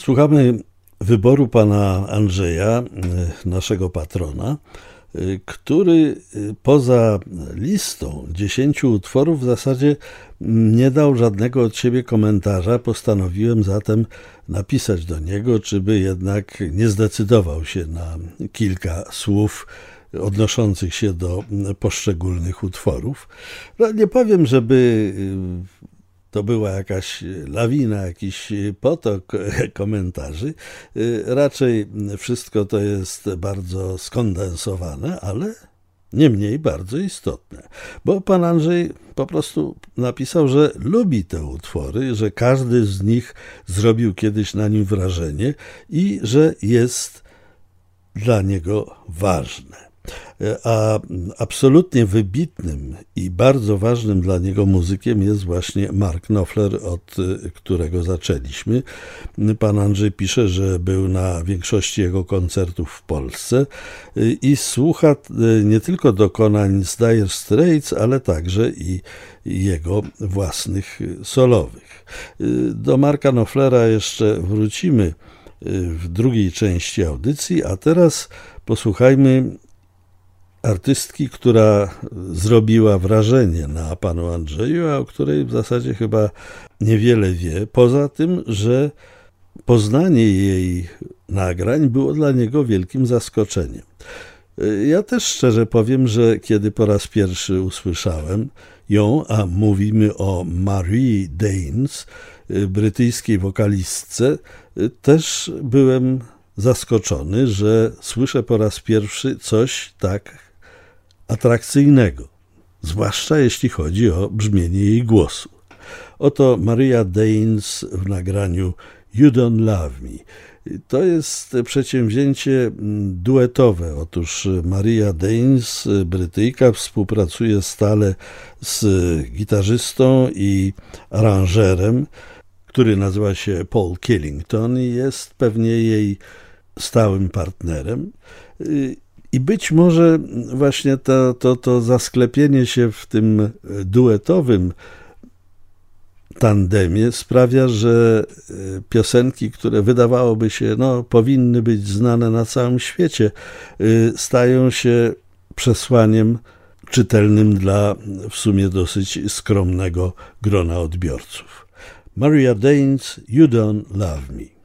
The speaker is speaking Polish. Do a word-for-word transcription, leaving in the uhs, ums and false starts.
Słuchamy wyboru pana Andrzeja, naszego patrona, który poza listą dziesięciu utworów w zasadzie nie dał żadnego od siebie komentarza. Postanowiłem zatem napisać do niego, czy by jednak nie zdecydował się na kilka słów odnoszących się do poszczególnych utworów. No, nie powiem, żeby to była jakaś lawina, jakiś potok komentarzy. Raczej wszystko to jest bardzo skondensowane, ale niemniej bardzo istotne. Bo pan Andrzej po prostu napisał, że lubi te utwory, że każdy z nich zrobił kiedyś na nim wrażenie i że jest dla niego ważne. A absolutnie wybitnym i bardzo ważnym dla niego muzykiem jest właśnie Mark Knopfler, od którego zaczęliśmy. Pan Andrzej pisze, że był na większości jego koncertów w Polsce i słucha nie tylko dokonań z Dire Straits, ale także i jego własnych solowych. Do Marka Knopflera jeszcze wrócimy w drugiej części audycji, a teraz posłuchajmy artystki, która zrobiła wrażenie na panu Andrzeju, a o której w zasadzie chyba niewiele wie, poza tym, że poznanie jej nagrań było dla niego wielkim zaskoczeniem. Ja też szczerze powiem, że kiedy po raz pierwszy usłyszałem ją, a mówimy o Marie Danes, brytyjskiej wokalistce, też byłem zaskoczony, że słyszę po raz pierwszy coś tak atrakcyjnego, zwłaszcza jeśli chodzi o brzmienie jej głosu. Oto Maria Danes w nagraniu You Don't Love Me. To jest przedsięwzięcie duetowe. Otóż Maria Danes, Brytyjka, współpracuje stale z gitarzystą i aranżerem, który nazywa się Paul Killington i jest pewnie jej stałym partnerem. I być może właśnie to, to, to zasklepienie się w tym duetowym tandemie sprawia, że piosenki, które wydawałoby się, no, powinny być znane na całym świecie, stają się przesłaniem czytelnym dla w sumie dosyć skromnego grona odbiorców. Maria Danes, You Don't Love Me.